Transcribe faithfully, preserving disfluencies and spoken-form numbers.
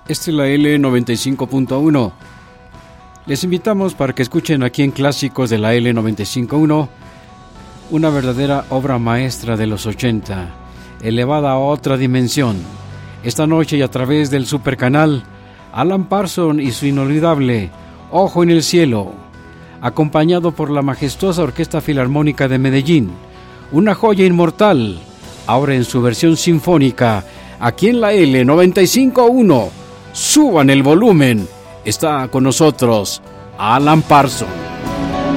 Esta es la L noventa y cinco punto uno. Les invitamos para que escuchen aquí en Clásicos de la L noventa y cinco punto uno una verdadera obra maestra de los ochenta, elevada a otra dimensión. Esta noche y a través del supercanal, Alan Parsons y su inolvidable Ojo en el Cielo, acompañado por la majestuosa Orquesta Filarmónica de Medellín, una joya inmortal, ahora en su versión sinfónica, aquí en la L noventa y cinco punto uno. Suban el volumen. Está con nosotros Alan Parsons.